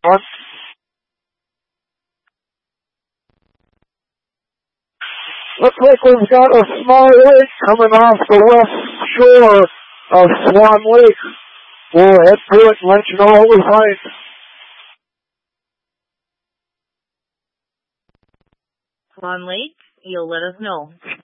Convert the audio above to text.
on. Looks like we've got a small lake coming off the west shore of Swan Lake. We'll head through it and let you know what we find. Swan Lake, you'll let us know.